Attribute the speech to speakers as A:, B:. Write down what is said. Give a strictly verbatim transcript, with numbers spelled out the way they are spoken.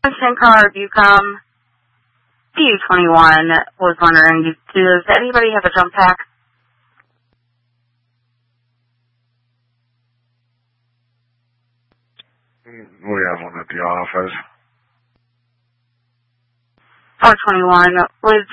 A: Attention caller Bucom, D U twenty-one was wondering, does anybody have a jump pack?
B: We have one at the office.
A: four twenty-one, was